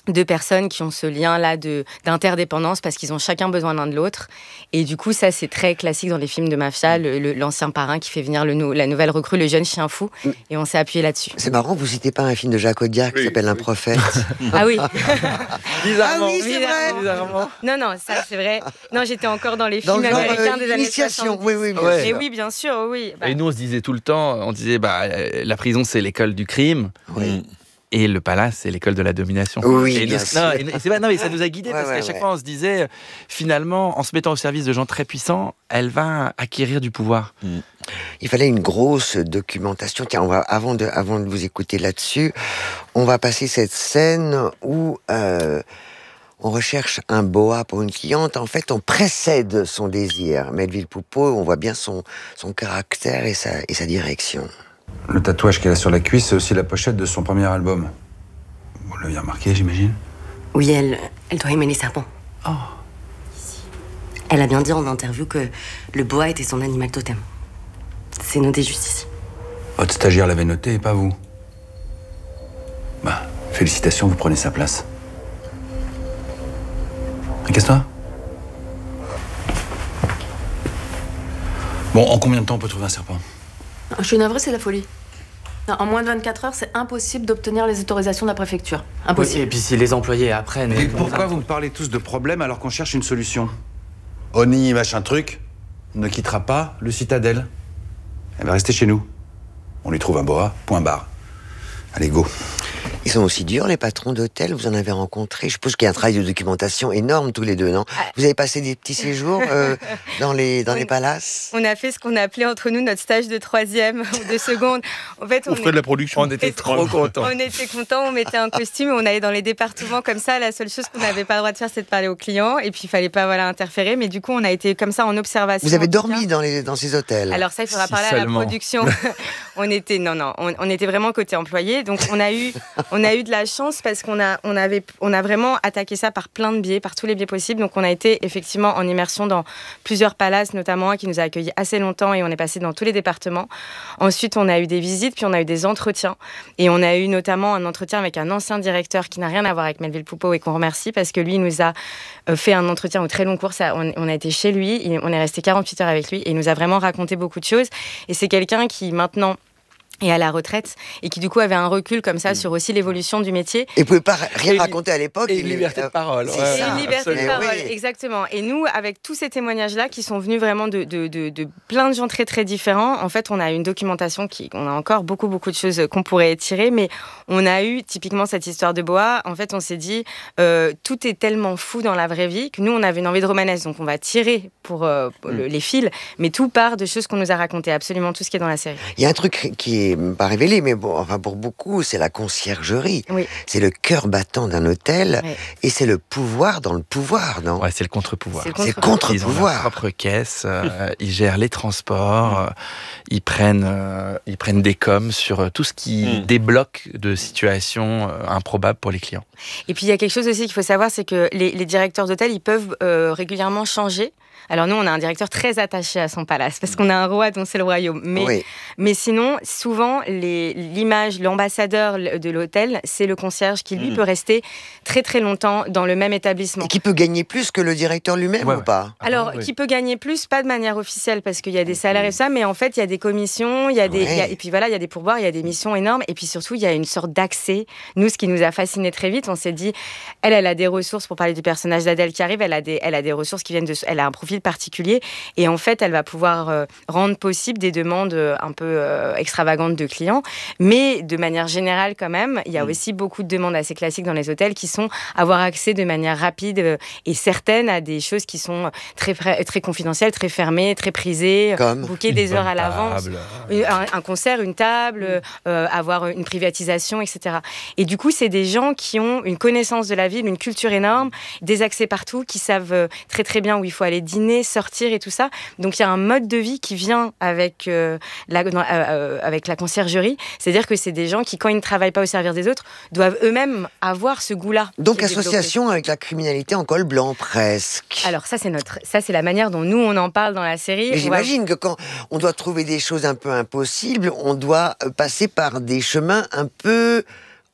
deux personnes qui ont ce lien-là de, d'interdépendance parce qu'ils ont chacun besoin l'un de l'autre. Et du coup, ça, c'est très classique dans les films de mafia, le, le, l'ancien parrain qui fait venir le, la nouvelle recrue, le jeune chien fou, et on s'est appuyé là-dessus. C'est marrant, vous citez pas un film de Jacques Audiard qui oui, s'appelle oui. Un prophète. Ah oui. Bizarrement. Ah oui, c'est vrai. Bizarrement. Non, non, ça, c'est vrai. Non, j'étais encore dans les dans films genre, américains euh, des années soixante. Oui, oui, bien ouais. sûr. Et oui, bien sûr, oui. Bah. Et nous, on se disait tout le temps, on disait, bah, la prison, c'est l'école du crime. Oui. Et le palace, c'est l'école de la domination. Oui, et bien nous, sûr. Non, et c'est pas, non, mais ça nous a guidés ouais, parce ouais, qu'à chaque ouais. fois, on se disait, finalement, en se mettant au service de gens très puissants, elle va acquérir du pouvoir. Mm. Il fallait une grosse documentation. Tiens, on va, avant, de, avant de vous écouter là-dessus, on va passer cette scène où euh, on recherche un boa pour une cliente. En fait, on précède son désir. Melville Poupeau, on voit bien son, son caractère et sa, et sa direction. Le tatouage qu'elle a sur la cuisse, c'est aussi la pochette de son premier album. Vous l'aviez remarqué, j'imagine ? Oui, elle, elle doit aimer les serpents. Oh. Elle a bien dit en interview que le boa était son animal totem. C'est noté juste ici. Votre stagiaire l'avait noté et pas vous. Bah, félicitations, vous prenez sa place. Casse-toi. Bon, en combien de temps on peut trouver un serpent ? Je suis navrée, c'est la folie. En moins de vingt-quatre heures, c'est impossible d'obtenir les autorisations de la préfecture. Impossible. Oui, et puis si les employés apprennent... Et pourquoi vous me parlez tous de problèmes alors qu'on cherche une solution ? Oni, machin truc, ne quittera pas le Citadel. Elle va rester chez nous. On lui trouve un boa, point barre. Allez, go. Ils sont aussi durs, les patrons d'hôtel, vous en avez rencontré. Je suppose qu'il y a un travail de documentation énorme tous les deux, non ? ah. Vous avez passé des petits séjours euh, dans, les, dans on, les palaces ? On a fait ce qu'on a appelé entre nous notre stage de troisième ou de seconde. En fait, on, on ferait est... de la production. On était trop contents. On était contents, on mettait un costume, on allait dans les départements comme ça. La seule chose qu'on n'avait pas le droit de faire, c'est de parler aux clients. Et puis, il ne fallait pas voilà, interférer. Mais du coup, on a été comme ça en observation. Vous avez dormi dans, les, dans ces hôtels ? Alors ça, il faudra si parler seulement. à la production. on était, non, non, on, on était vraiment côté employé. Donc, on a eu, on a eu de la chance parce qu'on a, on avait, on a vraiment attaqué ça par plein de biais, par tous les biais possibles. Donc, on a été effectivement en immersion dans plusieurs palaces, notamment un qui nous a accueillis assez longtemps et on est passé dans tous les départements. Ensuite, on a eu des visites, puis on a eu des entretiens. Et on a eu notamment un entretien avec un ancien directeur qui n'a rien à voir avec Melville Poupeau et qu'on remercie parce que lui il nous a fait un entretien au très long cours. Ça, on, on a été chez lui, on est resté quarante-huit heures avec lui et il nous a vraiment raconté beaucoup de choses. Et c'est quelqu'un qui maintenant et à la retraite, et qui du coup avait un recul comme ça mmh. sur aussi l'évolution du métier. Et vous pouvez pas rien et raconter à l'époque. Et une liberté de parole. C'est ouais, ça. Et une liberté Mais de parole, oui. exactement. Et nous, avec tous ces témoignages-là, qui sont venus vraiment de, de, de, de plein de gens très très différents, en fait, on a une documentation qui, on a encore beaucoup beaucoup de choses qu'on pourrait tirer, mais on a eu typiquement cette histoire de boa. En fait, on s'est dit, euh, tout est tellement fou dans la vraie vie que nous, on avait une envie de romanesque, donc on va tirer pour, euh, pour mmh. le, les fils, mais tout part de choses qu'on nous a racontées, absolument tout ce qui est dans la série. Il y a un truc qui est pas révélé, mais bon, enfin pour beaucoup, c'est la conciergerie. Oui. C'est le cœur battant d'un hôtel, oui. et c'est le pouvoir dans le pouvoir, non ? Ouais, c'est le contre-pouvoir. C'est le contre-pouvoir. Ils ont leur propre caisse, euh, ils gèrent les transports, euh, ils prennent, euh, ils prennent des coms sur tout ce qui mm. débloque de situations euh, improbables pour les clients. Et puis il y a quelque chose aussi qu'il faut savoir, c'est que les, les directeurs d'hôtel, ils peuvent euh, régulièrement changer. Alors nous, on a un directeur très attaché à son palace, parce qu'on a un roi dont c'est le royaume. Mais, oui. mais sinon, souvent, les, l'image, l'ambassadeur de l'hôtel, c'est le concierge qui, lui, mmh. peut rester très très longtemps dans le même établissement. Et qui peut gagner plus que le directeur lui-même, ouais, ou pas ? Alors, oui. qui peut gagner plus, pas de manière officielle, parce qu'il y a des salaires et ça, mais en fait, il y a des commissions, il y a des, ouais. il y a, et puis voilà, il y a des pourboires, il y a des missions énormes, et puis surtout, il y a une sorte d'accès. Nous, ce qui nous a fascinés très vite, on s'est dit, elle, elle a des ressources, pour parler du personnage d'Adèle qui arrive, elle a des, elle a des ressources qui viennent de... Elle a un profil particulier, et en fait, elle va pouvoir euh, rendre possible des demandes euh, un peu euh, extravagantes de clients, mais de manière générale quand même, il y a mmh. aussi beaucoup de demandes assez classiques dans les hôtels qui sont avoir accès de manière rapide euh, et certaine à des choses qui sont très, très confidentielles, très fermées, très prisées, comme booker des heures à l'avance, un, un concert, une table, euh, avoir une privatisation, et cetera. Et du coup, c'est des gens qui ont une connaissance de la ville, une culture énorme, des accès partout, qui savent très très bien où il faut aller dîner, sortir et tout ça. Donc il y a un mode de vie qui vient avec, euh, la, dans, euh, avec la conciergerie. C'est-à-dire que c'est des gens qui, quand ils ne travaillent pas au service des autres, doivent eux-mêmes avoir ce goût-là. Donc association avec la criminalité en col blanc, presque. Alors ça c'est, notre, ça, c'est la manière dont nous, on en parle dans la série. Mais j'imagine va... que quand on doit trouver des choses un peu impossibles, on doit passer par des chemins un peu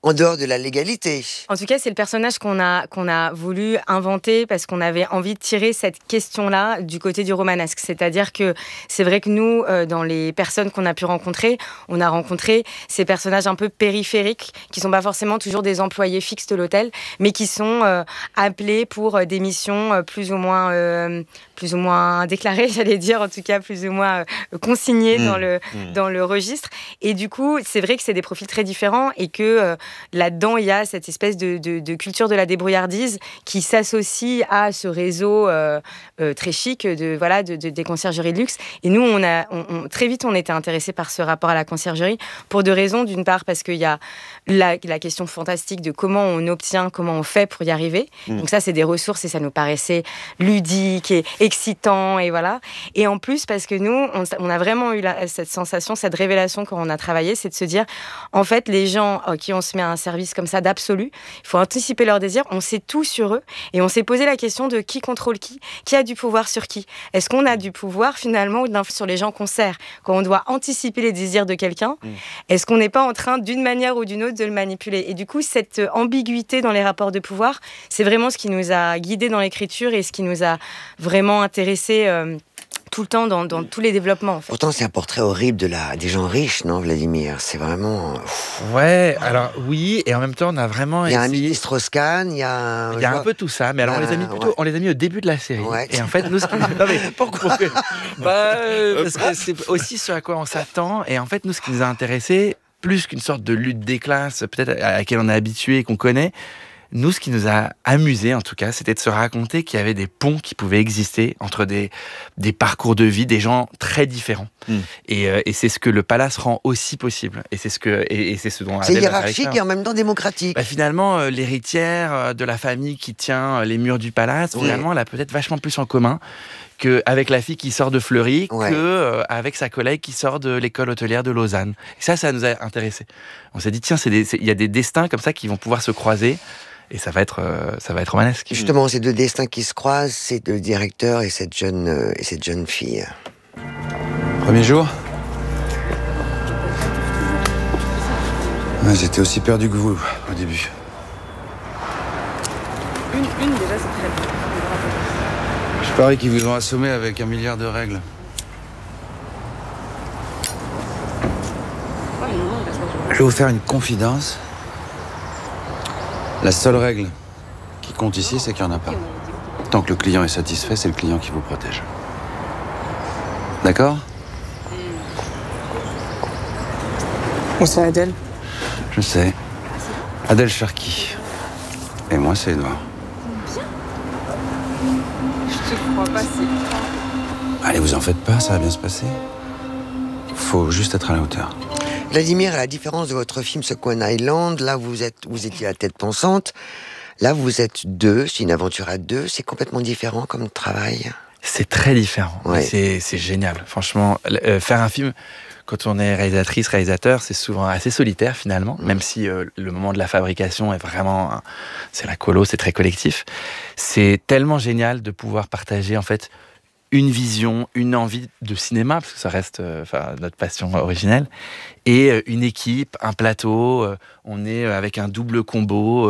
En dehors de la légalité. En tout cas, c'est le personnage qu'on a, qu'on a voulu inventer parce qu'on avait envie de tirer cette question-là du côté du romanesque. C'est-à-dire que c'est vrai que nous, euh, dans les personnes qu'on a pu rencontrer, on a rencontré ces personnages un peu périphériques qui ne sont pas forcément toujours des employés fixes de l'hôtel, mais qui sont euh, appelés pour euh, des missions euh, plus ou moins, euh, plus ou moins déclarées, j'allais dire, en tout cas plus ou moins euh, consignées mmh. dans, le, mmh. dans le registre. Et du coup, c'est vrai que c'est des profils très différents et que euh, là-dedans, il y a cette espèce de, de, de culture de la débrouillardise qui s'associe à ce réseau euh, euh, très chic de, voilà, de, de, des conciergeries de luxe. Et nous, on a, on, on, très vite, on était intéressés par ce rapport à la conciergerie pour deux raisons. D'une part, parce qu'il y a la, la question fantastique de comment on obtient, comment on fait pour y arriver. Mmh. Donc ça, c'est des ressources et ça nous paraissait ludique et excitant. Et, voilà. Et en plus, parce que nous, on, on a vraiment eu la, cette sensation, cette révélation quand on a travaillé, c'est de se dire, en fait, les gens à qui on se met un service comme ça d'absolu, il faut anticiper leurs désirs, on sait tout sur eux et on s'est posé la question de qui contrôle qui, qui a du pouvoir sur qui. Est-ce qu'on a du pouvoir finalement sur les gens qu'on sert quand on doit anticiper les désirs de quelqu'un? mmh. Est-ce qu'on n'est pas en train d'une manière ou d'une autre de le manipuler? Et du coup, cette ambiguïté dans les rapports de pouvoir, c'est vraiment ce qui nous a guidés dans l'écriture et ce qui nous a vraiment intéressés euh, tout le temps dans, dans tous les développements. En fait. Pourtant, c'est un portrait horrible de la, des gens riches, non, Vladimir? C'est vraiment... Ouais, alors oui, et en même temps, on a vraiment... Il y a essayé... un ministre Strauss-Kahn, il y a... Un... Il y a un peu tout ça, mais alors bah, on les a mis plutôt, ouais. on les a mis au début de la série. Ouais. Et en fait, nous... Ce qui... non, mais pourquoi pour... bah, parce que c'est aussi ce à quoi on s'attend, et en fait, nous, ce qui nous a intéressés, plus qu'une sorte de lutte des classes, peut-être à laquelle on est habitué et qu'on connaît, nous, ce qui nous a amusé, en tout cas, c'était de se raconter qu'il y avait des ponts qui pouvaient exister entre des, des parcours de vie, des gens très différents. Mm. Et, euh, et c'est ce que le Palace rend aussi possible. Et c'est ce que, et, et c'est ce dont c'est hiérarchique et en même temps démocratique. Bah, finalement, euh, l'héritière de la famille qui tient les murs du Palace, oui. finalement, elle a peut-être vachement plus en commun qu'avec la fille qui sort de Fleury, ouais. qu'avec euh, sa collègue qui sort de l'école hôtelière de Lausanne. Et ça, ça nous a intéressés. On s'est dit, tiens, il y a des destins comme ça qui vont pouvoir se croiser. Et ça va être, euh, ça va être romanesque. Justement, ces deux destins qui se croisent, c'est le directeur et cette jeune, euh, et cette jeune fille. Premier jour, ouais, j'étais aussi perdu que vous au début. Une, une déjà, c'est très bien. Je parie qu'ils vous ont assommé avec un milliard de règles. Je vais vous faire une confidence. La seule règle qui compte ici, c'est qu'il n'y en a pas. Tant que le client est satisfait, c'est le client qui vous protège. D'accord? Moi, c'est Adèle. Je sais. Adèle Cherki. Et moi, c'est Edouard. Je te crois pas, c'est... Allez, vous en faites pas, ça va bien se passer. Faut juste être à la hauteur. Vladimir, à la différence de votre film Sequoia Island, là vous êtes, vous étiez à la tête pensante. Là vous êtes deux, c'est une aventure à deux. C'est complètement différent comme travail. C'est très différent. Ouais. C'est, c'est génial. Franchement, euh, faire un film quand on est réalisatrice, réalisateur, c'est souvent assez solitaire finalement, mmh. même si euh, le moment de la fabrication est vraiment, c'est la colo, c'est très collectif. C'est tellement génial de pouvoir partager en fait une vision, une envie de cinéma, parce que ça reste euh, notre passion originelle, et euh, une équipe, un plateau, euh, on est avec un double combo,